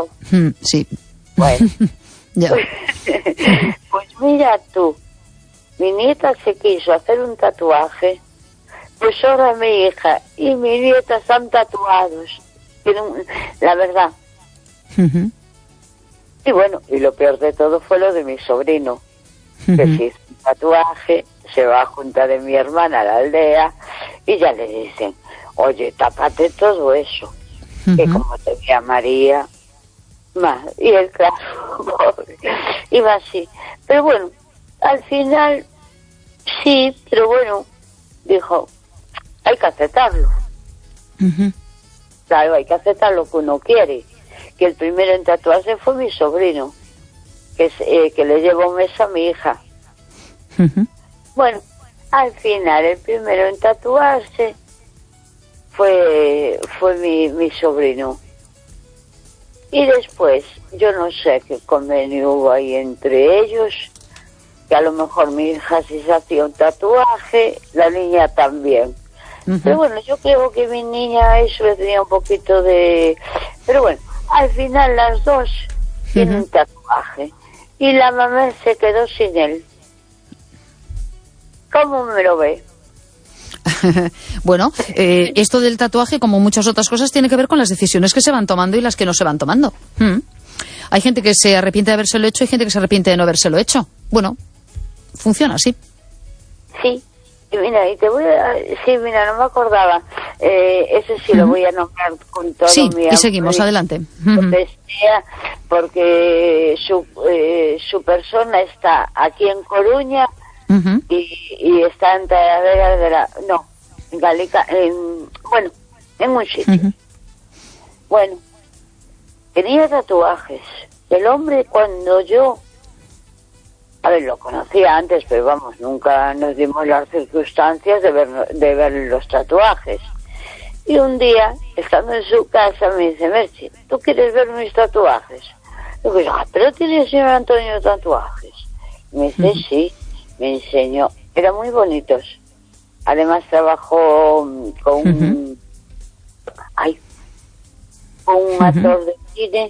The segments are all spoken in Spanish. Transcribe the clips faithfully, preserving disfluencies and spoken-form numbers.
tatuado. Mm, sí. Bueno. Ya. Pues, pues mira tú, mi nieta se quiso hacer un tatuaje, pues ahora mi hija y mi nieta están tatuados. Tienen, la verdad. Uh-huh. Y bueno, y lo peor de todo fue lo de mi sobrino, Uh-huh. que se hizo un tatuaje, se va a juntar de mi hermana a la aldea y ya le dicen, oye, tápate todo eso, uh-huh. que como te veía María, más. Y él, claro, pobre, iba así. Pero bueno, al final, sí, pero bueno, dijo, hay que aceptarlo. Uh-huh. Claro, hay que aceptar lo que uno quiere. Que el primero en tatuarse fue mi sobrino, que, es, eh, que le llevo un mes a mi hija. Uh-huh. Bueno, al final el primero en tatuarse fue fue mi, mi sobrino. Y después, yo no sé qué convenio hubo ahí entre ellos, que a lo mejor mi hija sí se hacía un tatuaje, la niña también. Uh-huh. Pero bueno, yo creo que mi niña eso le tenía un poquito de... Pero bueno, al final las dos uh-huh. tienen un tatuaje. Y la mamá se quedó sin él. ¿Cómo me lo ve? Bueno, eh, esto del tatuaje, como muchas otras cosas, tiene que ver con las decisiones que se van tomando y las que no se van tomando. Mm. Hay gente que se arrepiente de habérselo hecho y gente que se arrepiente de no habérselo hecho. Bueno, funciona así. Sí, y mira, y te voy a... Sí, mira, no me acordaba. Eh, ese sí uh-huh. lo voy a nombrar con todo sí, mi y amor. seguimos, adelante. Uh-huh. Porque su, eh, su persona está aquí en Coruña uh-huh. y, y está en Talavera de la... No, en Galica, en, bueno, en un sitio. Uh-huh. Bueno, tenía tatuajes. El hombre, cuando yo... A ver, lo conocía antes, pero vamos, nunca nos dimos las circunstancias de ver, de ver los tatuajes. Y un día, estando en su casa, me dice, Merche, ¿tú quieres ver mis tatuajes? Y digo, ah, pero tiene el señor Antonio tatuajes. Y me dice, uh-huh. sí, me enseñó. Eran muy bonitos. Además trabajó con uh-huh. un... Ay, con un uh-huh. actor de cine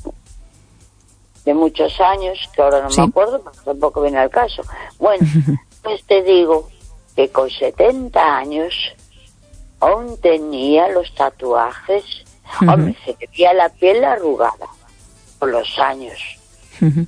de muchos años, que ahora no sí. me acuerdo, pero tampoco viene al caso. Bueno, pues te digo que con setenta años aún tenía los tatuajes. Uh-huh. Hombre, se le veía la piel arrugada por los años. Uh-huh.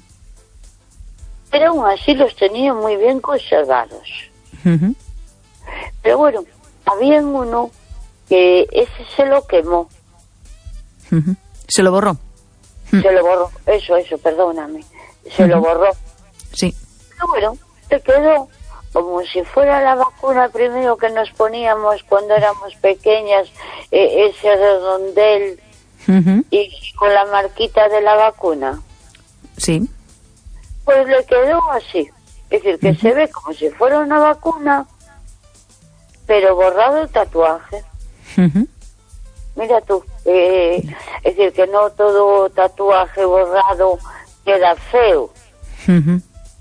Pero aún así los tenía muy bien conservados. Uh-huh. Pero bueno, había uno que ese se lo quemó. Uh-huh. ¿Se lo borró? Se lo borró, eso, eso, perdóname. Se uh-huh. lo borró. Sí. Pero bueno, te quedó como si fuera la vacuna primero que nos poníamos cuando éramos pequeñas, eh, ese redondel uh-huh. y con la marquita de la vacuna. Sí. Pues le quedó así. Es decir, que uh-huh. se ve como si fuera una vacuna, pero borrado el tatuaje. Uh-huh. Mira tú, eh, es decir, que no todo tatuaje borrado queda feo. Uh-huh.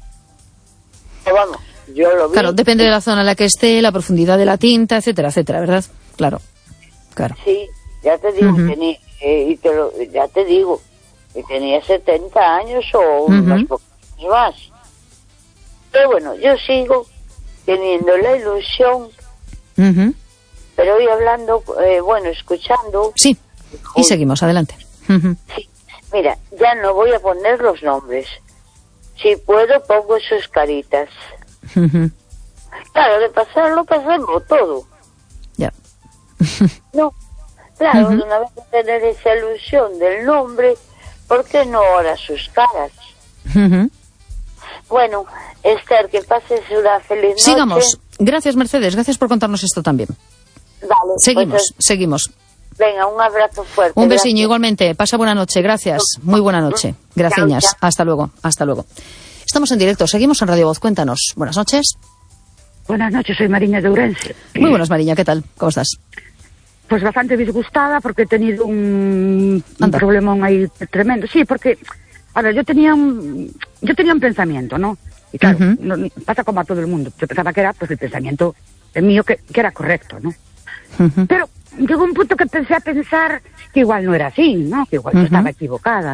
Pero vamos, yo lo vi. Claro, depende de la zona en la que esté, la profundidad de la tinta, etcétera, etcétera, ¿verdad? Claro, claro. Sí, ya te digo, uh-huh. tenía, eh, y te lo, ya te digo, que tenía setenta años o uh-huh. unos pocos más. Pero bueno, yo sigo teniendo la ilusión. Uh-huh. Pero hoy hablando, eh, bueno, escuchando... Sí, y hoy, seguimos, adelante. Uh-huh. Sí, mira, ya no voy a poner los nombres. Si puedo, pongo sus caritas. Uh-huh. Claro, de pasarlo, pasarlo todo. Ya. No, claro, uh-huh. una vez de tener esa ilusión del nombre, ¿por qué no ahora sus caras? Uh-huh. Bueno, Esther, que pases una feliz noche. Sigamos. Gracias, Mercedes, gracias por contarnos esto también. Vale, seguimos, pues, seguimos. Venga, un abrazo fuerte. Un besiño gracias. Igualmente. Pasa buena noche. Gracias. Muy buena noche. Gracias. Hasta luego. Hasta luego. Estamos en directo. Seguimos en Radio Voz. Cuéntanos. Buenas noches. Buenas noches. Soy Mariña de Ourense. Muy buenas, Mariña. ¿Qué tal? ¿Cómo estás? Pues bastante disgustada porque he tenido un, un problemón ahí tremendo. Sí, porque, a ver, yo tenía un, yo tenía un pensamiento, ¿no? Y claro, uh-huh. no, pasa como a todo el mundo. Yo pensaba que era, pues, el pensamiento el mío que, que era correcto, ¿no? Uh-huh. Pero llegó un punto que empecé a pensar que igual no era así, ¿no? Que igual uh-huh. yo estaba equivocada.